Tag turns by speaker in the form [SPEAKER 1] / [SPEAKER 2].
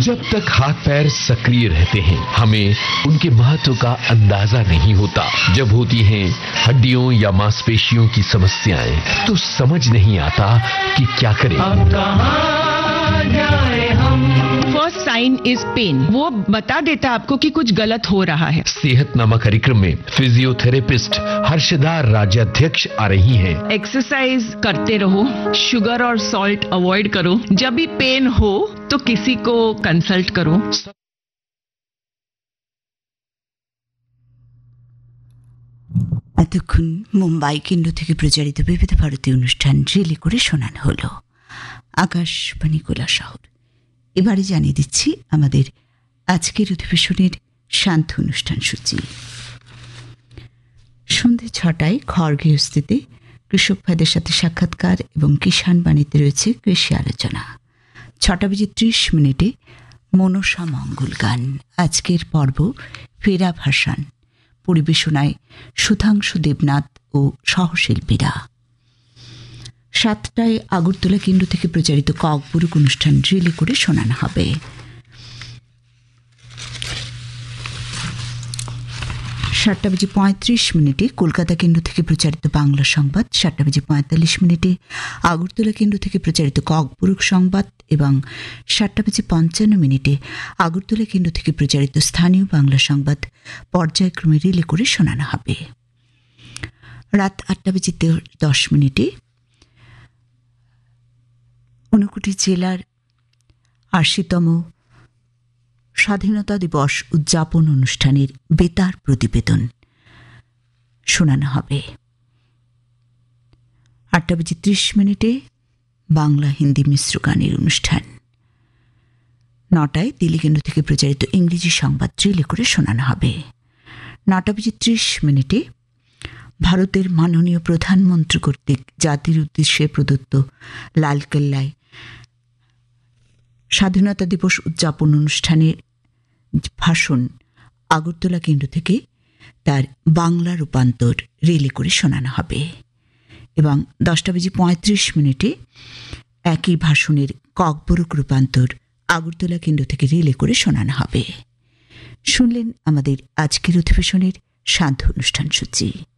[SPEAKER 1] जब तक हाथ पैर सक्रिय रहते हैं हमें उनके महत्व का अंदाजा नहीं होता। जब होती हैं हड्डियों या मांसपेशियों की समस्याएं तो समझ नहीं आता कि क्या करें।
[SPEAKER 2] अब कहां जाए हम।
[SPEAKER 3] फर्स्ट साइन इज पेन, वो बता देता आपको कि कुछ गलत हो रहा है।
[SPEAKER 1] सेहतनामा कार्यक्रम में फिजियोथेरेपिस्ट हर्षदा राज्याध्यक्ष आ रही हैं।
[SPEAKER 3] एक्सरसाइज करते रहो, शुगर और सॉल्ट अवॉइड करो, जब भी पेन हो तो किसी को कंसल्ट करो।
[SPEAKER 4] এতক্ষণ মুম্বাই কেন্দ্র থেকে প্রচারিত বিবিধ ভারতী অনুষ্ঠান রিলে করে শোনানো হলো আকাশবাণী কৈলাসহর। এবারে জানিয়ে দিচ্ছি আমাদের আজকের অধিবেশনের শান্ত অনুষ্ঠান সূচি। সন্ধ্যে 6টায় ঘর গৃহস্থিতে কৃষক ভাইদের সাথে সাক্ষাৎকার এবং কিষাণ বাণীতে রয়েছে কৃষি আলোচনা। 6:30 মনসা মঙ্গল গান, আজকের পর্ব ফেরা ভাসান, পরিবেশনায় সুধাংশু দেবনাথ ও সহশিল্পীরা। 7টায় আগরতলা কেন্দ্র থেকে প্রচারিত ককবরক অনুষ্ঠান রিলে করে শোনানো হবে। 7:35 কলকাতা কেন্দ্র থেকে প্রচারিত বাংলা সংবাদ। 7:45 আগরতলা কেন্দ্র থেকে প্রচারিত ককবরক সংবাদ এবং 7:55 আগরতলা কেন্দ্র থেকে প্রচারিত স্থানীয় বাংলা সংবাদ পর্যায়ক্রমে রিলে করে শোনানো হবে। রাত 8:10 ঊনকোটি জেলার ৮০তম স্বাধীনতা দিবস উদযাপন অনুষ্ঠানের বেতার প্রতিবেদন শোনানো হবে। 8:30 বাংলা হিন্দি মিশ্র গানের অনুষ্ঠান। 9টায় দিল্লি কেন্দ্র থেকে প্রচারিত ইংরেজি সংবাদ রিলে করে শোনানো হবে। 9:30 ভারতের মাননীয় প্রধানমন্ত্রী কর্তৃক জাতির উদ্দেশ্যে প্রদত্ত লালকেল্লায় স্বাধীনতা দিবস উদযাপন অনুষ্ঠানের ভাষণ আগরতলা কেন্দ্র থেকে তার বাংলা রূপান্তর রিলে করে শোনানো হবে এবং 10:35 একই ভাষণের ককবরক রূপান্তর আগরতলা কেন্দ্র থেকে রিলে করে শোনানো হবে। শুনলেন আমাদের আজকের অধিবেশনের শান্ত অনুষ্ঠান সূচি।